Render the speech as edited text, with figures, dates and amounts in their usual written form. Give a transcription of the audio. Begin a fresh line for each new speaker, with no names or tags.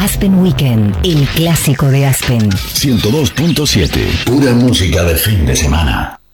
Aspen Weekend, el clásico de Aspen.
102.7, pura música de fin de semana.